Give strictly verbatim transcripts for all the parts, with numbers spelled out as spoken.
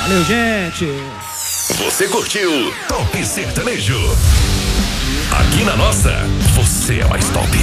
Valeu, gente. Você curtiu Top Sertanejo. Aqui na nossa, você é mais top.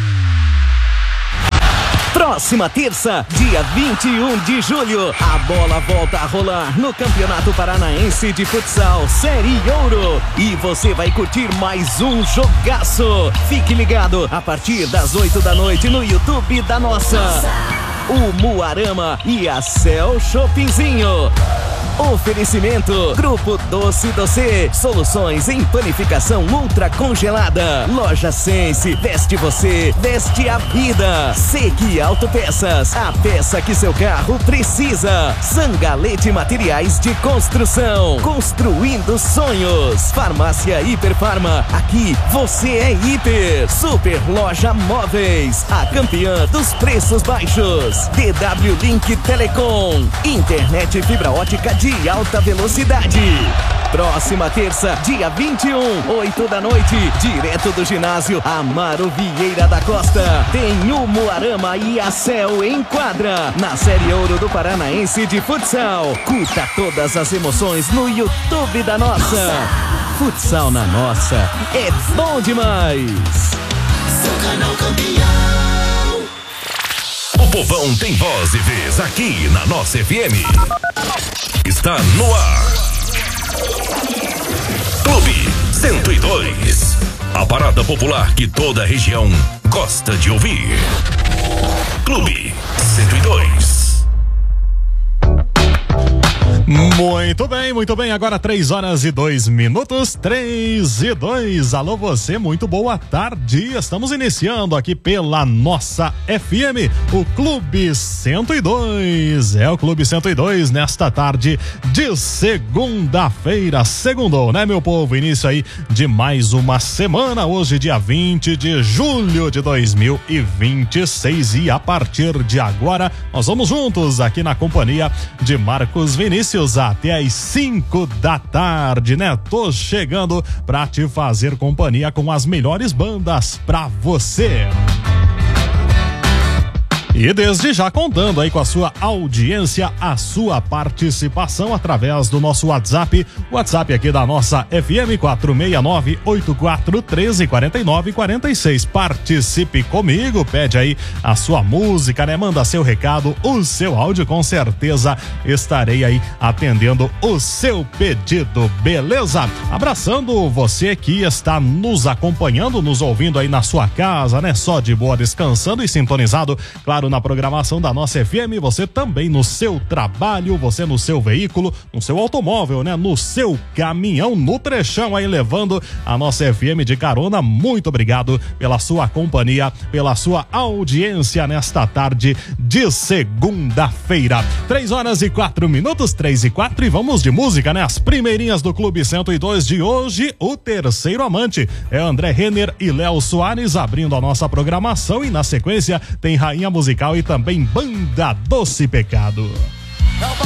Próxima terça, dia vinte e um de julho, a bola volta a rolar no Campeonato Paranaense de Futsal Série Ouro. E você vai curtir mais um jogaço. Fique ligado a partir das oito da noite no YouTube da nossa. O Muarama e a Cell Shoppingzinho. Oferecimento Grupo Doce Doce, soluções em panificação ultra congelada. Loja Sense, veste você, veste a vida. Sequi Autopeças, a peça que seu carro precisa. Sangalete Materiais de Construção, construindo sonhos. Farmácia Hiperfarma, aqui você é hiper. Super Loja Móveis, a campeã dos preços baixos. D W Link Telecom, internet fibra ótica de de alta velocidade. Próxima terça, dia vinte e um, oito da noite, direto do ginásio Amaro Vieira da Costa, tem o Muarama e a Cell em quadra, na Série Ouro do Paranaense de Futsal. Curta todas as emoções no YouTube da nossa. Futsal na nossa é bom demais. Seu canal campeão. O povão tem voz e vez aqui na nossa F M. Está no ar. Clube cento e dois. A parada popular que toda a região gosta de ouvir. Clube cento e dois. Muito bem, muito bem, agora três horas e dois minutos, três e dois. Alô você, muito boa tarde. Estamos iniciando aqui pela nossa F M, o Clube cento e dois. É o Clube cento e dois nesta tarde de segunda-feira. Segundou, né, meu povo? Início aí de mais uma semana, hoje dia vinte de julho de dois mil e vinte e seis. E a partir de agora, nós vamos juntos aqui na companhia de Marcos Vinícius até às cinco da tarde, né? Tô chegando pra te fazer companhia com as melhores bandas pra você. E desde já contando aí com a sua audiência, a sua participação através do nosso WhatsApp, WhatsApp aqui da nossa F M quatro seis nove, oito quatro um três, quatro nove quatro seis. Participe comigo, pede aí a sua música, né? Manda seu recado, o seu áudio, com certeza estarei aí atendendo o seu pedido, beleza? Abraçando você que está nos acompanhando, nos ouvindo aí na sua casa, né? Só de boa, descansando e sintonizado, claro, na programação da nossa F M, você também no seu trabalho, você no seu veículo, no seu automóvel, né? No seu caminhão, no trechão aí levando a nossa F M de carona. Muito obrigado pela sua companhia, pela sua audiência nesta tarde de segunda-feira. Três horas e quatro minutos, três e quatro, e vamos de música, né? As primeirinhas do Clube cento e dois de hoje, o terceiro amante é André Renner e Léo Soares abrindo a nossa programação, e na sequência tem Rainha Musical e também Banda Doce Pecado.